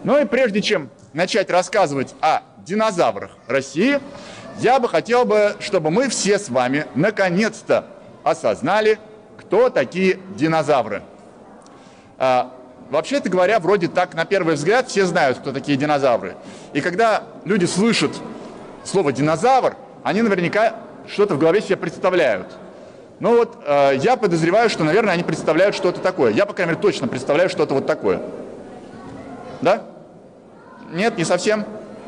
Ну и прежде чем начать рассказывать о динозаврах России, я бы хотел, чтобы мы все с вами наконец-то осознали, кто такие динозавры. Вообще-то говоря, вроде так, на первый взгляд, все знают, кто такие динозавры. И когда люди слышат слово «динозавр», они наверняка что-то в голове себе представляют. Но вот я подозреваю, что, наверное, они представляют что-то такое. Я, по крайней мере, точно представляю что-то вот такое. Да? Нет, не совсем?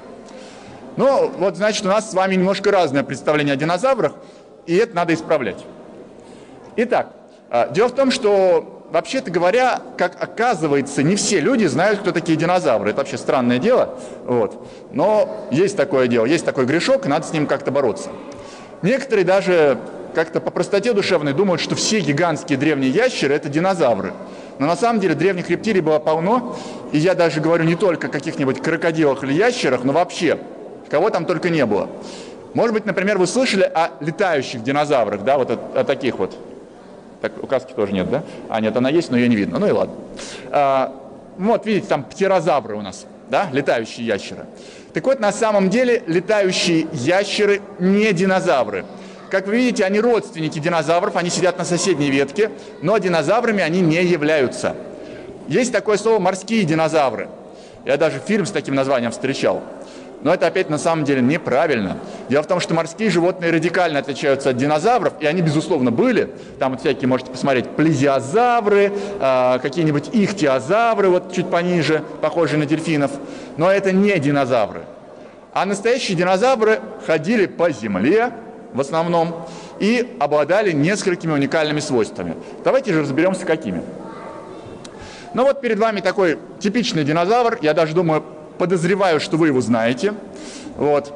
Ну, вот, значит, у нас с вами немножко разное представление о динозаврах, и это надо исправлять. Итак, дело в том, что, вообще-то говоря, как оказывается, не все люди знают, кто такие динозавры. Это вообще странное дело, вот. Но есть такое дело, есть такой грешок, и надо с ним как-то бороться. Некоторые даже как-то по простоте душевной думают, что все гигантские древние ящеры – это динозавры. Но на самом деле древних рептилий было полно, и я даже говорю не только о каких-нибудь крокодилах или ящерах, но вообще, кого там только не было. Может быть, например, вы слышали о летающих динозаврах, да, вот о таких вот. Так, указки тоже нет, да? А, нет, она есть, но ее не видно. Ну и ладно. Вот, видите, там птерозавры у нас, да, летающие ящеры. Так вот, на самом деле, летающие ящеры не динозавры. Как вы видите, они родственники динозавров, они сидят на соседней ветке, но динозаврами они не являются. Есть такое слово «морские динозавры». Я даже фильм с таким названием встречал. Но это опять на самом деле неправильно. Дело в том, что морские животные радикально отличаются от динозавров, и они, безусловно, были. Там вот всякие, можете посмотреть, плезиозавры, какие-нибудь ихтиозавры, вот чуть пониже, похожие на дельфинов. Но это не динозавры. А настоящие динозавры ходили по земле, в основном, и обладали несколькими уникальными свойствами. Давайте же разберемся, какими. Ну вот перед вами такой типичный динозавр, я даже думаю, подозреваю, что вы его знаете. Вот.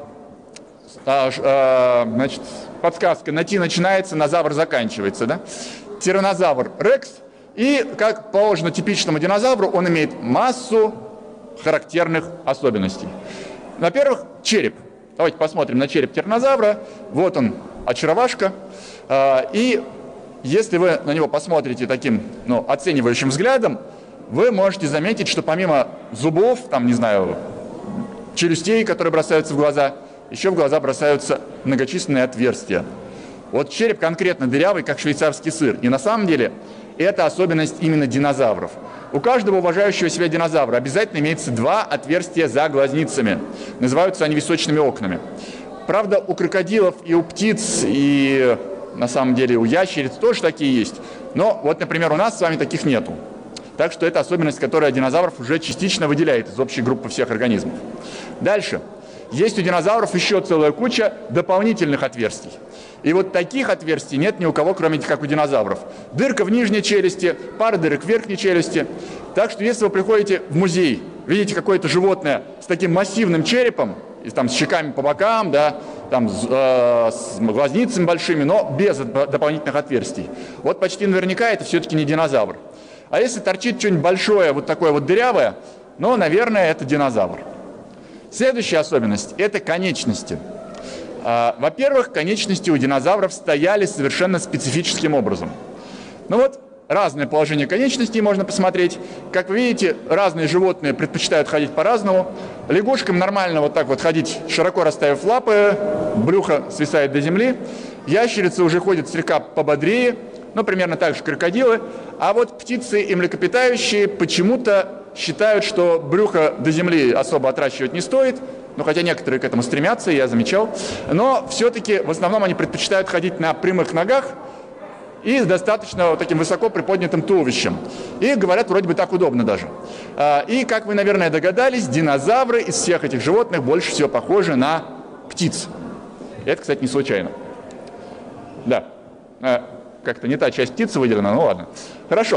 Значит, подсказка, на «ти» начинается, на «завр» заканчивается, да? Тираннозавр рекс, и, как положено типичному динозавру, он имеет массу характерных особенностей. Во-первых, череп. Давайте посмотрим на череп тираннозавра. Вот он, очаровашка. И если вы на него посмотрите таким, оценивающим взглядом, вы можете заметить, что помимо зубов, там, не знаю, челюстей, которые бросаются в глаза, еще в глаза бросаются многочисленные отверстия. Вот череп конкретно дырявый, как швейцарский сыр. И на самом деле это особенность именно динозавров. У каждого уважающего себя динозавра обязательно имеется два отверстия за глазницами. Называются они височными окнами. Правда, у крокодилов и у птиц, и на самом деле у ящериц тоже такие есть. Но вот, например, у нас с вами таких нету. Так что это особенность, которая динозавров уже частично выделяет из общей группы всех организмов. Дальше. Есть у динозавров еще целая куча дополнительных отверстий. И вот таких отверстий нет ни у кого, кроме как у динозавров. Дырка в нижней челюсти, пара дырок в верхней челюсти. Так что если вы приходите в музей, видите какое-то животное с таким массивным черепом, и там с щеками по бокам, да, там с глазницами большими, но без дополнительных отверстий, вот почти наверняка это все-таки не динозавр. А если торчит что-нибудь большое, вот такое вот дырявое, наверное, это динозавр. Следующая особенность – это конечности. Во-первых, конечности у динозавров стояли совершенно специфическим образом. Разное положение конечностей можно посмотреть. Как вы видите, разные животные предпочитают ходить по-разному. Лягушкам нормально вот так вот ходить, широко расставив лапы, брюхо свисает до земли. Ящерицы уже ходят слегка пободрее, примерно так же крокодилы. А вот птицы и млекопитающие почему-то считают, что брюхо до земли особо отращивать не стоит. Хотя некоторые к этому стремятся, я замечал. Но все-таки в основном они предпочитают ходить на прямых ногах и с достаточно вот таким высоко приподнятым туловищем. И говорят, вроде бы так удобно даже. И, как вы, наверное, догадались, динозавры из всех этих животных больше всего похожи на птиц. Это, кстати, не случайно. Да. Как-то не та часть птицы выделена, ладно. Хорошо.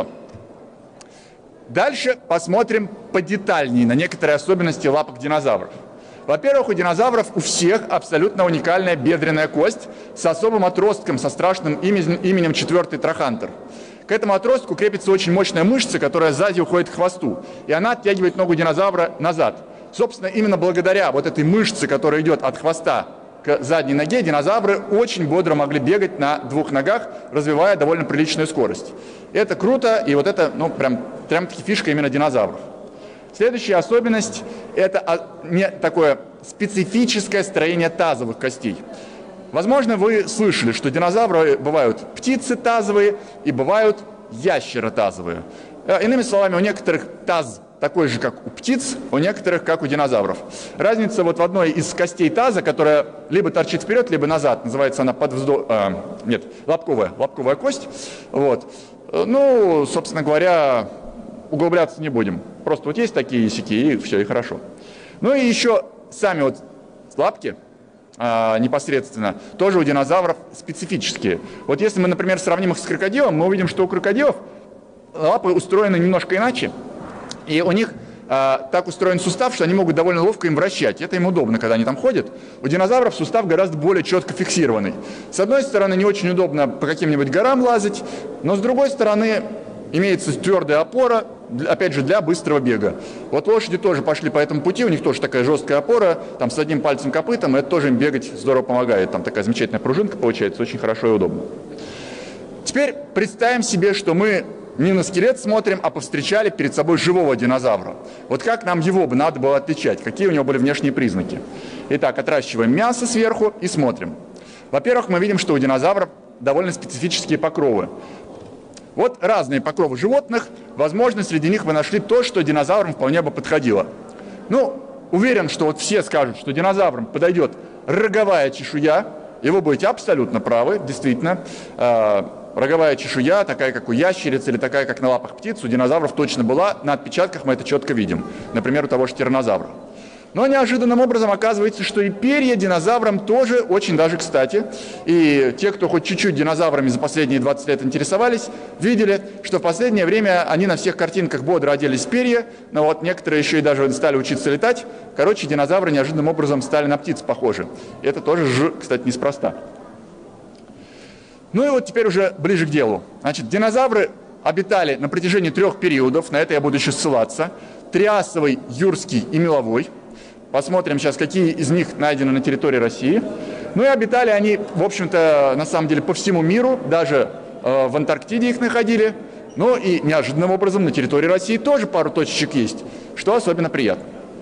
Дальше посмотрим подетальнее на некоторые особенности лапок динозавров. Во-первых, у динозавров у всех абсолютно уникальная бедренная кость с особым отростком, со страшным именем четвертый трахантер. К этому отростку крепится очень мощная мышца, которая сзади уходит к хвосту, и она оттягивает ногу динозавра назад. Собственно, именно благодаря вот этой мышце, которая идет от хвоста к задней ноге, динозавры очень бодро могли бегать на двух ногах, развивая довольно приличную скорость. Это круто, и вот это, прям-таки фишка именно динозавров. Следующая особенность – это не такое специфическое строение тазовых костей. Возможно, вы слышали, что динозавры бывают птицы тазовые и бывают ящеры тазовые. Иными словами, у некоторых таз такой же, как у птиц, у некоторых, как у динозавров. Разница вот в одной из костей таза, которая либо торчит вперед, либо назад. Называется она лобковая кость. Вот. Ну, собственно говоря, углубляться не будем. Просто вот есть такие сяки, и все, и хорошо. Ну и еще сами вот лапки непосредственно тоже у динозавров специфические. Вот если мы, например, сравним их с крокодилом, мы увидим, что у крокодилов лапы устроены немножко иначе. И у них так устроен сустав, что они могут довольно ловко им вращать. Это им удобно, когда они там ходят. У динозавров сустав гораздо более четко фиксированный. С одной стороны, не очень удобно по каким-нибудь горам лазать, но с другой стороны, имеется твердая опора, опять же, для быстрого бега. Вот лошади тоже пошли по этому пути, у них тоже такая жесткая опора, там с одним пальцем копытом, и это тоже им бегать здорово помогает. Там такая замечательная пружинка получается, очень хорошо и удобно. Теперь представим себе, что мы не на скелет смотрим, а повстречали перед собой живого динозавра. Вот как нам его бы надо было отличать? Какие у него были внешние признаки? Итак, отращиваем мясо сверху и смотрим. Во-первых, мы видим, что у динозавров довольно специфические покровы. Вот разные покровы животных. Возможно, среди них вы нашли то, что динозаврам вполне бы подходило. Ну, уверен, что вот все скажут, что динозаврам подойдет роговая чешуя. И вы будете абсолютно правы, действительно. Роговая чешуя, такая, как у ящериц, или такая, как на лапах птиц, у динозавров точно была. На отпечатках мы это четко видим. Например, у того же тираннозавра. Но неожиданным образом оказывается, что и перья динозаврам тоже очень даже кстати. И те, кто хоть чуть-чуть динозаврами за последние 20 лет интересовались, видели, что в последнее время они на всех картинках бодро оделись в перья, но вот некоторые еще и даже стали учиться летать. Короче, динозавры неожиданным образом стали на птиц похожи. И это тоже, кстати, неспроста. Ну и вот теперь уже ближе к делу. Значит, динозавры обитали на протяжении 3 периодов, на это я буду еще ссылаться. Триасовый, юрский и меловой. Посмотрим сейчас, какие из них найдены на территории России. Ну и обитали они, в общем-то, на самом деле по всему миру, даже в Антарктиде их находили. Ну и неожиданным образом на территории России тоже пару точечек есть, что особенно приятно.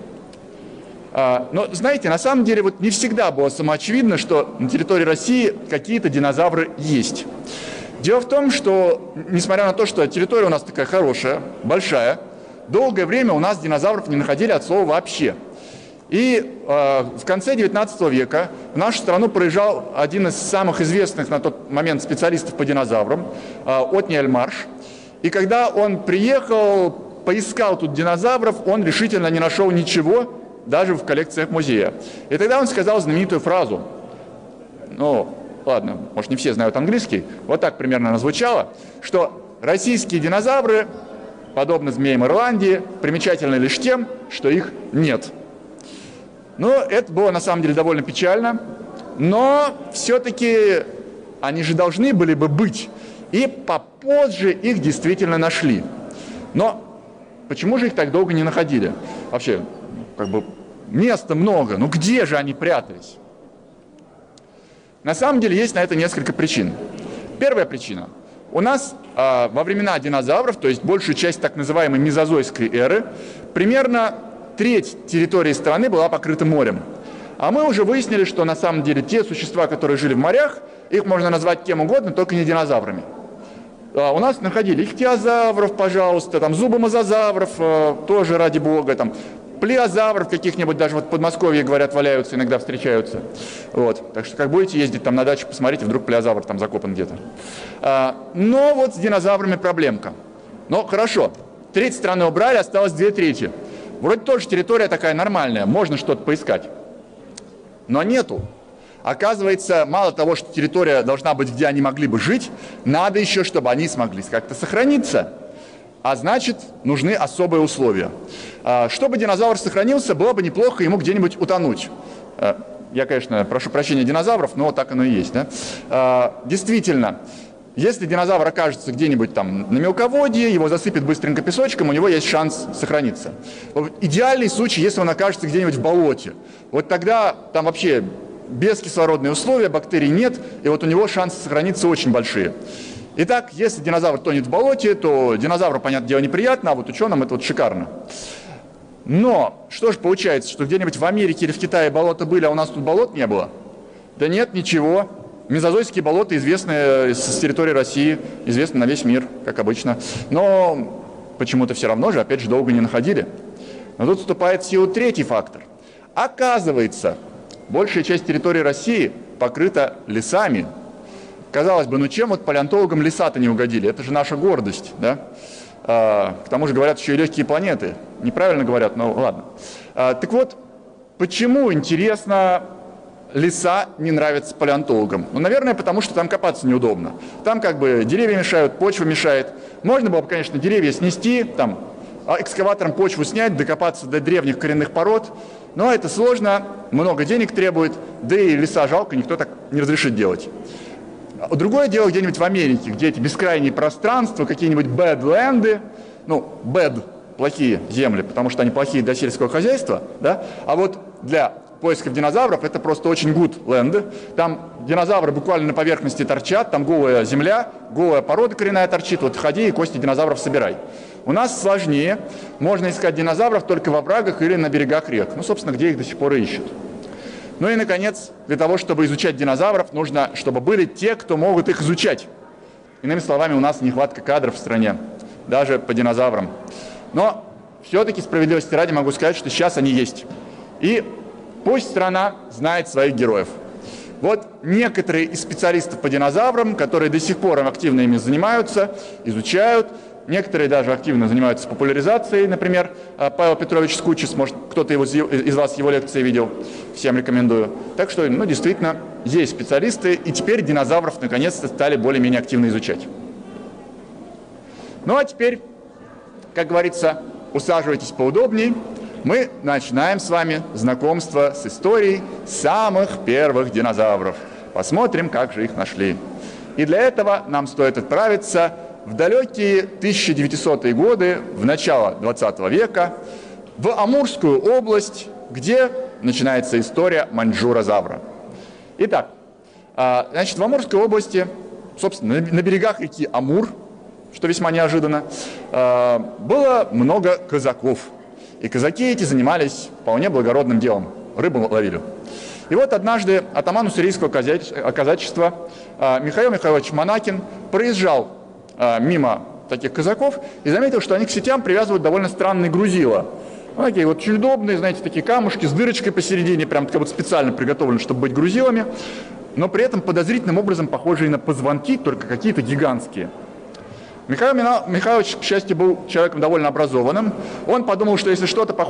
Но, знаете, на самом деле вот не всегда было самоочевидно, что на территории России какие-то динозавры есть. Дело в том, что, несмотря на то, что территория у нас такая хорошая, большая, долгое время у нас динозавров не находили от слова вообще. И в конце 19 века в нашу страну проезжал один из самых известных на тот момент специалистов по динозаврам, Отниель Марш. И когда он приехал, поискал тут динозавров, он решительно не нашел ничего, даже в коллекциях музея. И тогда он сказал знаменитую фразу, ну, ладно, может, не все знают английский, вот так примерно она звучала, что российские динозавры, подобно змеям Ирландии, примечательны лишь тем, что их нет. Ну, это было на самом деле довольно печально, но все-таки они же должны были бы быть, и попозже их действительно нашли. Но почему же их так долго не находили? Вообще, как бы места много, ну где же они прятались? На самом деле есть на это несколько причин. Первая причина. У нас во времена динозавров, то есть большую часть так называемой мезозойской эры, примерно треть территории страны была покрыта морем. А мы уже выяснили, что на самом деле те существа, которые жили в морях, их можно назвать кем угодно, только не динозаврами. У нас находили ихтиозавров, пожалуйста, там зубомозазавров, тоже ради бога, там плеозавров каких-нибудь, даже вот в Подмосковье, говорят, валяются, иногда встречаются. Вот. Так что как будете ездить там на дачу, посмотрите, вдруг плеозавр там закопан где-то. Но вот с динозаврами проблемка. Но хорошо, треть страны убрали, осталось 2/3. Вроде тоже территория такая нормальная, можно что-то поискать. Но нету. Оказывается, мало того, что территория должна быть, где они могли бы жить, надо еще, чтобы они смогли как-то сохраниться. А значит, нужны особые условия. Чтобы динозавр сохранился, было бы неплохо ему где-нибудь утонуть. Я, конечно, прошу прощения динозавров, но так оно и есть. Да? Действительно, если динозавр окажется где-нибудь там на мелководье, его засыпет быстренько песочком, у него есть шанс сохраниться. Идеальный случай, если он окажется где-нибудь в болоте. Вот тогда там вообще бескислородные условия, бактерий нет, и вот у него шансы сохраниться очень большие. Итак, если динозавр тонет в болоте, то динозавру, понятное дело, неприятно, а вот ученым это вот шикарно. Но что же получается, что где-нибудь в Америке или в Китае болота были, а у нас тут болот не было? Да нет, ничего. Мезозойские болота известны с территории России, известны на весь мир, как обычно. Но почему-то все равно же, опять же, долго не находили. Но тут вступает в силу третий фактор. Оказывается, большая часть территории России покрыта лесами. Казалось бы, ну чем вот палеонтологам леса-то не угодили? Это же наша гордость, да? К тому же говорят еще и легкие планеты. Неправильно говорят, но ладно. Так вот, почему, интересно, леса не нравятся палеонтологам? Ну, наверное, потому что там копаться неудобно. Там как бы деревья мешают, почва мешает. Можно было бы, конечно, деревья снести, там, экскаватором почву снять, докопаться до древних коренных пород. Но это сложно, много денег требует, да и леса жалко, никто так не разрешит делать. Другое дело где-нибудь в Америке, где эти бескрайние пространства, какие-нибудь бэдленды, ну, бэд – плохие земли, потому что они плохие для сельского хозяйства, да? А вот для поисков динозавров это просто очень good ленды. Там динозавры буквально на поверхности торчат, там голая земля, голая порода коренная торчит, вот ходи и кости динозавров собирай. У нас сложнее, можно искать динозавров только во оврагах или на берегах рек, ну, собственно, где их до сих пор и ищут. Ну и, наконец, для того, чтобы изучать динозавров, нужно, чтобы были те, кто могут их изучать. Иными словами, у нас нехватка кадров в стране, даже по динозаврам. Но все-таки, справедливости ради, могу сказать, что сейчас они есть. И пусть страна знает своих героев. Вот некоторые из специалистов по динозаврам, которые до сих пор активно ими занимаются, изучают, некоторые даже активно занимаются популяризацией, например, Павел Петрович Скучис, может, кто-то из вас его лекции видел, всем рекомендую. Так что, ну, действительно, есть специалисты, и теперь динозавров наконец-то стали более-менее активно изучать. Ну, а теперь, как говорится, усаживайтесь поудобнее. Мы начинаем с вами знакомство с историей самых первых динозавров. Посмотрим, как же их нашли. И для этого нам стоит отправиться в далекие 1900-е годы, в начало 20 века, в Амурскую область, где начинается история маньчжурозавра. Итак, значит, в Амурской области, собственно, на берегах реки Амур, что весьма неожиданно, было много казаков. И казаки эти занимались вполне благородным делом, рыбу ловили. И вот однажды атаман уссурийского казачества Михаил Михайлович Монакин проезжал мимо таких казаков и заметил, что они к сетям привязывают довольно странные грузила. Ну, такие вот очень удобные, знаете, такие камушки с дырочкой посередине, прям как вот специально приготовлены, чтобы быть грузилами, но при этом подозрительным образом похожие на позвонки, только какие-то гигантские. Михаил Михайлович, к счастью, был человеком довольно образованным. Он подумал, что если что-то похоже